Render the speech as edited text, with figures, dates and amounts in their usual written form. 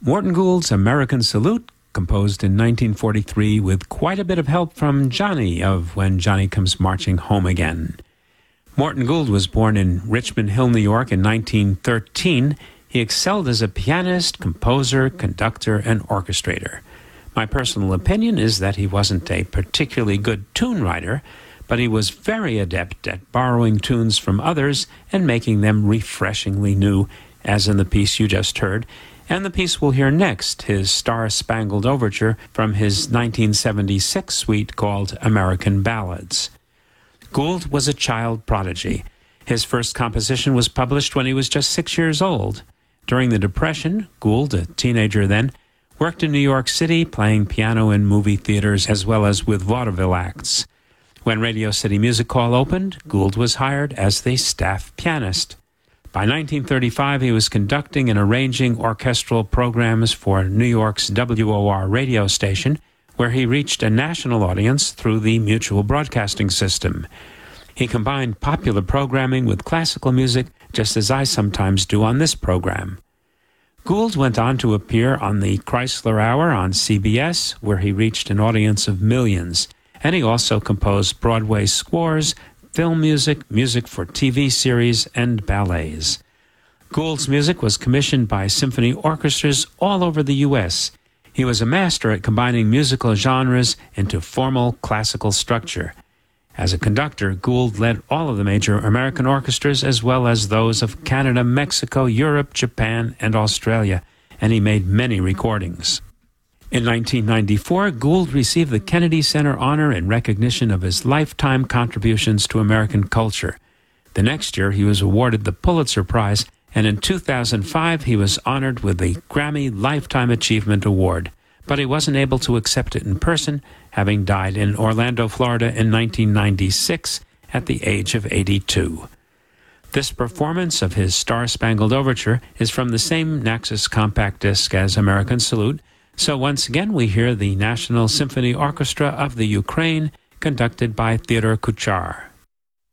Morton Gould's American Salute, composed in 1943 with quite a bit of help from Johnny of When Johnny Comes Marching Home Again. Morton Gould was born in Richmond Hill, New York in 1913. He excelled as a pianist, composer, conductor, and orchestrator. My personal opinion is that he wasn't a particularly good tune writer, but he was very adept at borrowing tunes from others and making them refreshingly new, as in the piece you just heard, and the piece we'll hear next, his Star-Spangled Overture from his 1976 suite called American Ballads. Gould was a child prodigy. His first composition was published when he was just 6 years old. During the Depression, Gould, a teenager then, worked in New York City playing piano in movie theaters as well as with vaudeville acts. When Radio City Music Hall opened, Gould was hired as the staff pianist. By 1935, he was conducting and arranging orchestral programs for New York's WOR radio station, where he reached a national audience through the Mutual Broadcasting System. He combined popular programming with classical music, just as I sometimes do on this program. Gould went on to appear on the Chrysler Hour on CBS, where he reached an audience of millions, and he also composed Broadway scores, film music, music for TV series, and ballets. Gould's music was commissioned by symphony orchestras all over the U.S. He was a master at combining musical genres into formal classical structure. As a conductor, Gould led all of the major American orchestras as well as those of Canada, Mexico, Europe, Japan, and Australia, and he made many recordings. In 1994, Gould received the Kennedy Center honor in recognition of his lifetime contributions to American culture. The next year, he was awarded the Pulitzer Prize, and in 2005, he was honored with the Grammy Lifetime Achievement Award. But he wasn't able to accept it in person, having died in Orlando, Florida in 1996 at the age of 82. This performance of his Star-Spangled Overture is from the same Naxos compact disc as American Salute, so once again we hear the National Symphony Orchestra of the Ukraine, conducted by Theodor Kuchar.